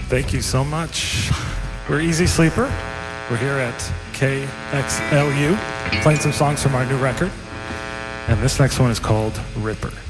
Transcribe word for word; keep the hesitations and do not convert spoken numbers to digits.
Thank you so much. We're Easy Sleeper. We're here at K X L U playing some songs from our new record. And this next one is called Ripper.